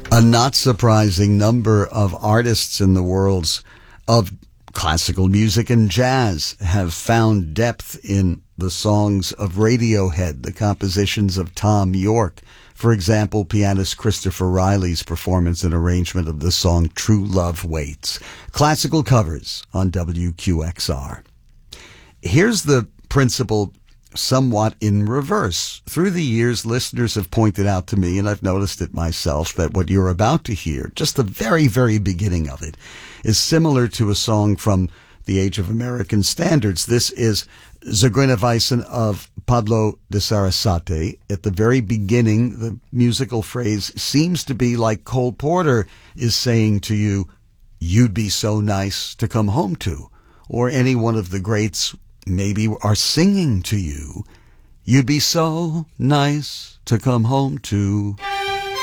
A not surprising number of artists in the worlds of classical music and jazz have found depth in the songs of Radiohead, the compositions of Thom Yorke. For example, pianist Christopher Riley's performance and arrangement of the song True Love Waits. Classical covers on WQXR. Here's the principle somewhat in reverse. Through the years, listeners have pointed out to me, and I've noticed it myself, that what you're about to hear, just the very, very beginning of it, is similar to a song from the Age of American Standards. This is Zigeuner Weisen of Pablo de Sarasate. At the very beginning, the musical phrase seems to be like Cole Porter is saying to you, "You'd be so nice to come home to," or any one of the greats maybe are singing to you, "You'd be so nice to come home to."